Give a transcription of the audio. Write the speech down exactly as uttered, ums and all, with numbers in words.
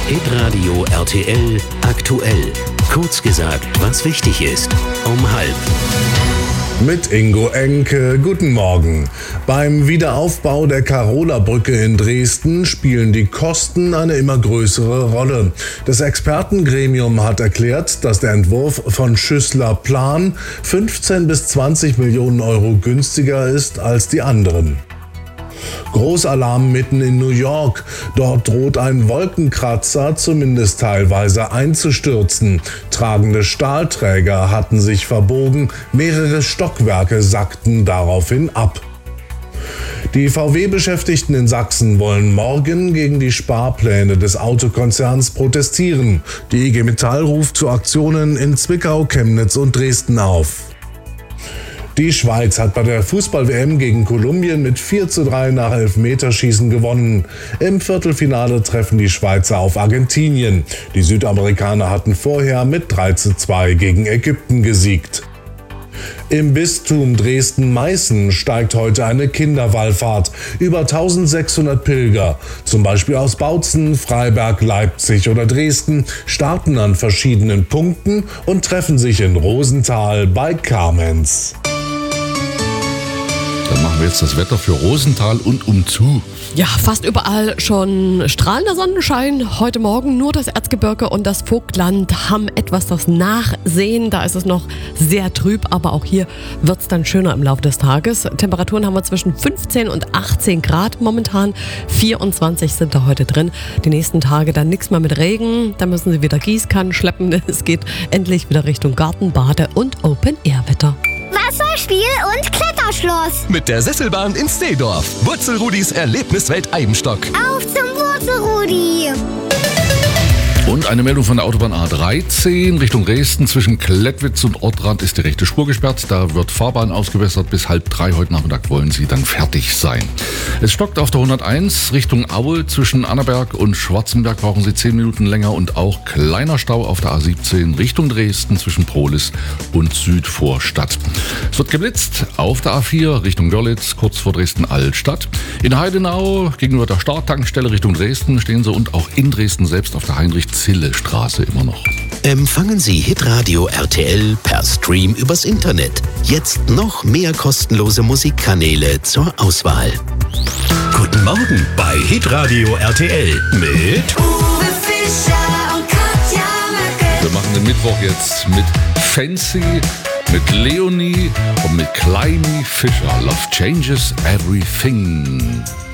Hitradio R T L aktuell. Kurz gesagt, was wichtig ist. Um halb. Mit Ingo Enke, guten Morgen. Beim Wiederaufbau der Karola-Brücke in Dresden spielen die Kosten eine immer größere Rolle. Das Expertengremium hat erklärt, dass der Entwurf von Schüssler Plan fünfzehn bis zwanzig Millionen Euro günstiger ist als die anderen. Großalarm mitten in New York. Dort droht ein Wolkenkratzer zumindest teilweise einzustürzen. Tragende Stahlträger hatten sich verbogen, mehrere Stockwerke sackten daraufhin ab. Die V W-Beschäftigten in Sachsen wollen morgen gegen die Sparpläne des Autokonzerns protestieren. Die I G Metall ruft zu Aktionen in Zwickau, Chemnitz und Dresden auf. Die Schweiz hat bei der Fußball-W M gegen Kolumbien mit vier zu drei nach Elfmeterschießen gewonnen. Im Viertelfinale treffen die Schweizer auf Argentinien. Die Südamerikaner hatten vorher mit drei zu zwei gegen Ägypten gesiegt. Im Bistum Dresden-Meißen steigt heute eine Kinderwallfahrt. Über eintausendsechshundert Pilger, zum Beispiel aus Bautzen, Freiberg, Leipzig oder Dresden, starten an verschiedenen Punkten und treffen sich in Rosenthal bei Kamenz. Dann machen wir jetzt das Wetter für Rosenthal und umzu. Ja, fast überall schon strahlender Sonnenschein. Heute Morgen nur das Erzgebirge und das Vogtland haben etwas das Nachsehen. Da ist es noch sehr trüb, aber auch hier wird es dann schöner im Laufe des Tages. Temperaturen haben wir zwischen fünfzehn und achtzehn Grad momentan. vierundzwanzig sind da heute drin. Die nächsten Tage dann nichts mehr mit Regen. Da müssen Sie wieder Gießkannen schleppen. Es geht endlich wieder Richtung Garten, Bade und Open-Air-Wetter. Wasserspiel und Kletterschloss. Mit der Sesselbahn in Steedorf. Wurzelrudis Erlebniswelt Eibenstock. Auf zum Wurzelrudi. Und eine Meldung von der Autobahn A dreizehn Richtung Dresden. Zwischen Klettwitz und Ottrand ist die rechte Spur gesperrt. Da wird Fahrbahn ausgebessert. Bis halb drei heute Nachmittag wollen sie dann fertig sein. Es stockt auf der hunderteins Richtung Aue. Zwischen Annaberg und Schwarzenberg brauchen sie zehn Minuten länger. Und auch kleiner Stau auf der A siebzehn Richtung Dresden zwischen Prohlis und Südvorstadt. Es wird geblitzt auf der A vier Richtung Görlitz, kurz vor Dresden-Altstadt. In Heidenau gegenüber der Starttankstelle Richtung Dresden stehen sie und auch in Dresden selbst auf der Heinrich-Zille-Straße immer noch. Empfangen Sie Hitradio R T L per Stream übers Internet. Jetzt noch mehr kostenlose Musikkanäle zur Auswahl. Guten Morgen bei Hitradio R T L mit Uwe Fischer und Katja Möcke. Wir machen den Mittwoch jetzt mit Fancy, mit Leonie und mit Kleini Fischer. Love changes everything.